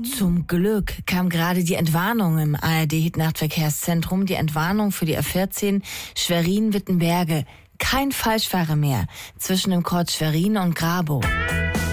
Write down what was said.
Zum Glück kam gerade die Entwarnung im ARD-Hit-Nachtverkehrszentrum. Die Entwarnung für die A14 Schwerin-Wittenberge. Kein Falschfahrer mehr zwischen dem Kreuz Schwerin und Grabow.